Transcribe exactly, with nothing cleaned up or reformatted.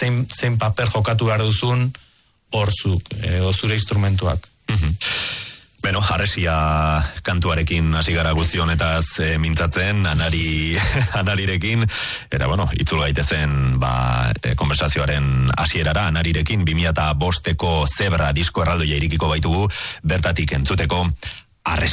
zein, zein paper jokatu behar duzun horzuk, edo zure instrumentuak. Mhm. Beno, Harresia kantuarekin hasi gara guzti honetaz e, mintzatzen, anari, anarirekin, eta bueno, itzul gaitezen ba, e, konversazioaren hasierara anarirekin, bi mila bosteko Zebra disko erraldoia irikiko baitugu, bertatik entzuteko Harresia.